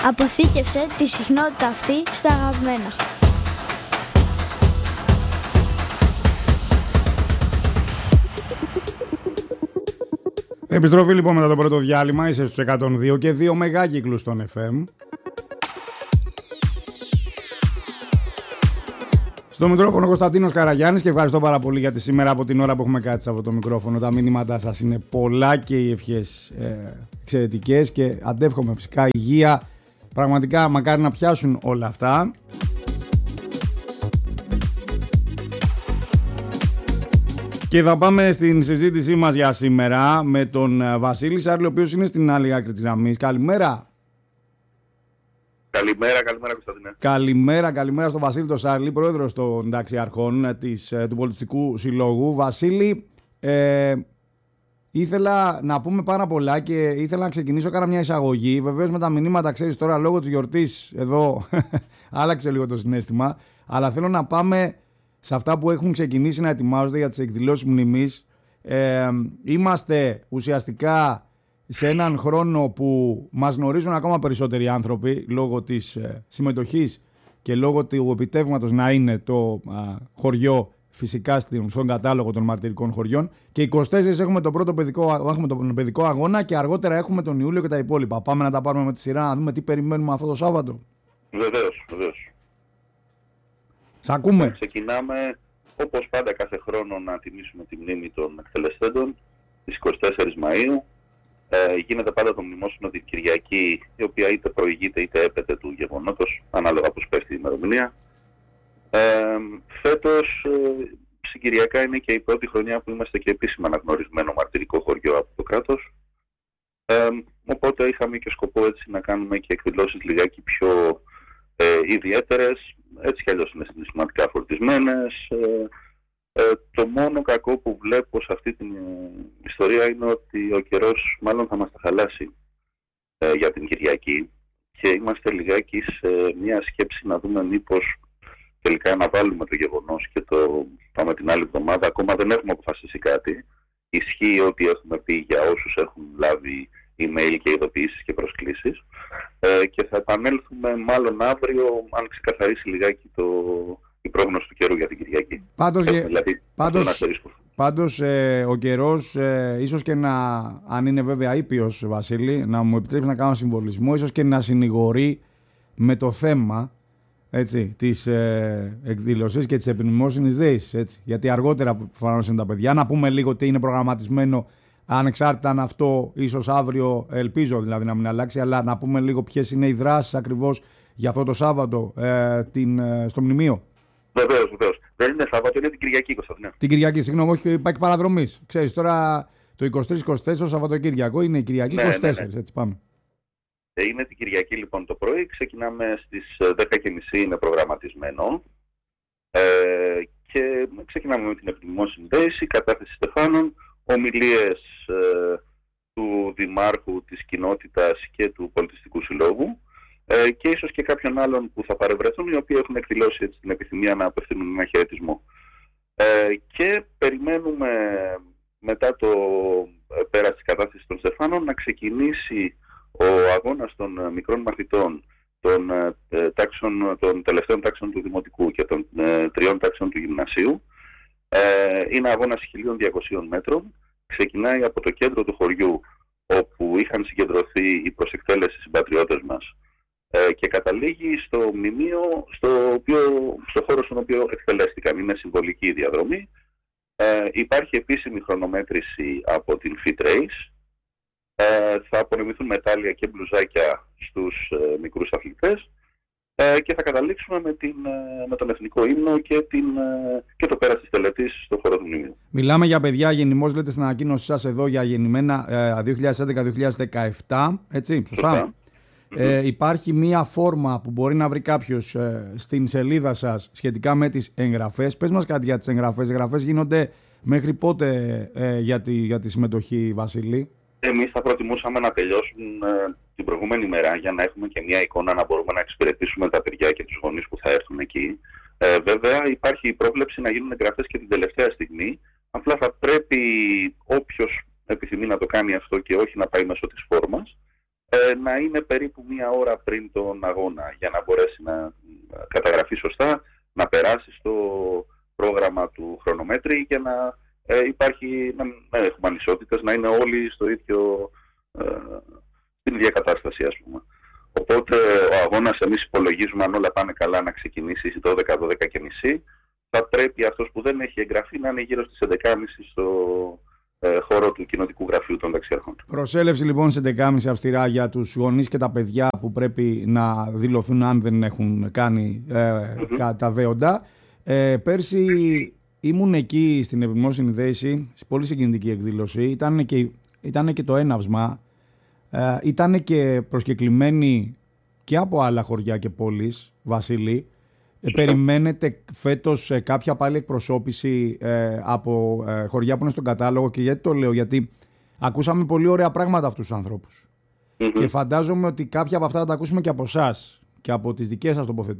Αποθήκευσε τη συχνότητα αυτή στα αγαπημένα. Επιστροφή λοιπόν μετά το πρώτο διάλειμμα. Είσαι στους 102 και 2 μεγάκυκλους στον FM. Στο μικρόφωνο Κωνσταντίνος Καραγιάννης και ευχαριστώ πάρα πολύ γιατί σήμερα από την ώρα που έχουμε κάτσει από το μικρόφωνο τα μηνύματά σας είναι πολλά και οι ευχές εξαιρετικές και αντεύχομαι φυσικά υγεία. Πραγματικά μακάρι να πιάσουν όλα αυτά. Και θα πάμε στην συζήτησή μας για σήμερα με τον Βασίλη Σάρλη, ο οποίος είναι στην άλλη άκρη της γραμμής. Καλημέρα. Καλημέρα Κωνσταντίνε. Καλημέρα στον Βασίλη τον Σάρλη, πρόεδρος των ταξιαρχών του Πολιτιστικού Συλλόγου. Βασίλη, ήθελα να πούμε πάρα πολλά και ήθελα να ξεκινήσω, κάνα μια εισαγωγή. Βεβαίως με τα μηνύματα, ξέρεις τώρα, λόγω της γιορτής εδώ άλλαξε λίγο το συναίσθημα, αλλά θέλω να πάμε σε αυτά που έχουν ξεκινήσει να ετοιμάζονται για τις εκδηλώσεις μνημής. Είμαστε ουσιαστικά σε έναν χρόνο που μας γνωρίζουν ακόμα περισσότεροι άνθρωποι λόγω της συμμετοχής και λόγω του επιτεύγματος να είναι το χωριό φυσικά στον κατάλογο των μαρτυρικών χωριών, και 24 έχουμε τον πρώτο παιδικό αγώνα και αργότερα έχουμε τον Ιούλιο και τα υπόλοιπα. Πάμε να τα πάρουμε με τη σειρά, να δούμε τι περιμένουμε αυτό το Σάββατο. Βεβαίως. Σ' ακούμε. Ξεκινάμε όπως πάντα κάθε χρόνο να τιμήσουμε τη μνήμη των εκτελεστέντων στις 24 Μαΐου. Γίνεται πάντα το μνημόσυνο την Κυριακή, η οποία είτε προηγείται είτε έπεται του γεγονότος, ανάλογα πώς πέφτει η ημερομηνία. Φέτος, συγκυριακά, είναι και η πρώτη χρονιά που είμαστε και επίσημα αναγνωρισμένο μαρτυρικό χωριό από το κράτος. Οπότε είχαμε και σκοπό έτσι να κάνουμε και εκδηλώσεις λιγάκι πιο ιδιαίτερες, έτσι κι αλλιώς είναι συναισθηματικά φορτισμένες. Το μόνο κακό που βλέπω σε αυτή την ιστορία είναι ότι ο καιρός μάλλον θα μας τα χαλάσει για την Κυριακή και είμαστε λιγάκι σε μια σκέψη να δούμε μήπως τελικά να βάλουμε το γεγονός και το πάμε την άλλη εβδομάδα. Ακόμα δεν έχουμε αποφασίσει κάτι. Ισχύει ότι έχουμε πει για όσους έχουν λάβει email και ειδοποιήσεις και προσκλήσεις, και θα επανέλθουμε μάλλον αύριο αν ξεκαθαρίσει λιγάκι η πρόγνωση του καιρού για την Κυριακή. Πάντως ο καιρός, ίσως και να, αν είναι βέβαια ήπιος, Βασίλη, να μου επιτρέψει να κάνω συμβολισμό, ίσως και να συνηγορεί με το θέμα, έτσι, της εκδήλωσης και της επιμνημόσυνης δέησης, έτσι. Γιατί αργότερα προφανώς είναι τα παιδιά. Να πούμε λίγο τι είναι προγραμματισμένο, ανεξάρτητα αν αυτό ίσως αύριο, ελπίζω δηλαδή να μην αλλάξει, αλλά να πούμε λίγο ποιες είναι οι δράσεις ακριβώς για αυτό το Σάββατο στο μνημείο. Βεβαίως. Δεν είναι Σάββατο, είναι την Κυριακή, Κωνσταντινέ. Την Κυριακή, συγγνώμη, όχι, υπάρχει παραδρομής. Ξέρεις, τώρα το 23-24 το Σαββατοκύριακο είναι η Κυριακή 24, έτσι πάμε. Είναι την Κυριακή λοιπόν το πρωί, ξεκινάμε στις 10:30, είναι προγραμματισμένο. Και ξεκινάμε με την επιμνημόσυνη δέηση, κατάθεση στεφάνων, ομιλίες του Δημάρχου, της κοινότητας και του Πολιτιστικού Συλλόγου, και ίσως και κάποιων άλλων που θα παρευρεθούν, οι οποίοι έχουν εκδηλώσει έτσι την επιθυμία να απευθύνουν ένα χαιρετισμό. Και περιμένουμε μετά το πέρας της κατάθεσης των στεφάνων να ξεκινήσει ο αγώνας των μικρών μαθητών των τελευταίων τάξεων του Δημοτικού και των 3 τάξεων του Γυμνασίου. Είναι αγώνας 1.200 μέτρων. Ξεκινάει από το κέντρο του χωριού, όπου είχαν συγκεντρωθεί οι προσεκτέλεση συμπατριώτες μας, και καταλήγει στο μνημείο, στο χώρο στον οποίο εκτελέστηκαν. Είναι συμβολική η διαδρομή. Υπάρχει επίσημη χρονομέτρηση από την Fit Race. Θα απονεμηθούν μετάλλια και μπλουζάκια στους μικρούς αθλητές, και θα καταλήξουμε με τον εθνικό ύμνο και το πέρας της τελετής στο χώρο του μνημείου. Μιλάμε για παιδιά γεννημός, λέτε στην ανακοίνωσή σας εδώ, για γεννημένα 2011-2017, έτσι, σωστά? Υπάρχει μία φόρμα που μπορεί να βρει κάποιος στην σελίδα σας σχετικά με τις εγγραφές. Πες μας κάτι για τις εγγραφές. Οι εγγραφές γίνονται μέχρι πότε για τη συμμετοχή, Βασίλη? Εμείς θα προτιμούσαμε να τελειώσουν την προηγούμενη μέρα για να έχουμε και μια εικόνα να μπορούμε να εξυπηρετήσουμε τα παιδιά και τους γονείς που θα έρθουν εκεί. Βέβαια υπάρχει η πρόβλεψη να γίνουν εγγραφές και την τελευταία στιγμή. Απλά θα πρέπει όποιος επιθυμεί να το κάνει αυτό και όχι να πάει μέσω της φόρμας, να είναι περίπου 1 ώρα πριν τον αγώνα για να μπορέσει να καταγραφεί σωστά, να περάσει στο πρόγραμμα του χρονομέτρη και να υπάρχει, να έχουμε ανισότητες, να είναι όλοι στο ίδιο, στην ίδια κατάσταση, ας πούμε. Οπότε ο αγώνας, εμείς υπολογίζουμε, αν όλα πάνε καλά, να ξεκινήσει στις 12-12:30. Θα πρέπει αυτός που δεν έχει εγγραφεί να είναι γύρω στις 11:30 στο χώρο του Κοινοτικού Γραφείου των Ταξιάρχων. Προσέλευση λοιπόν στις 11:30 αυστηρά για τους γονείς και τα παιδιά που πρέπει να δηλωθούν αν δεν έχουν κάνει τα δέοντα. Πέρσι ήμουν εκεί στην Επιμνόσινη Δέηση, πολύ συγκινητική εκδήλωση. Ήταν και το έναυσμα. Ήταν και προσκεκλημένοι και από άλλα χωριά και πόλεις, Βασίλη. Περιμένετε φέτος κάποια πάλι εκπροσώπηση από χωριά που είναι στον κατάλογο? Και γιατί το λέω? Γιατί ακούσαμε πολύ ωραία πράγματα αυτούς τους ανθρώπους. Και φαντάζομαι ότι κάποια από αυτά θα τα ακούσουμε και από εσάς και από τις δικές σας τοποθετήσεις.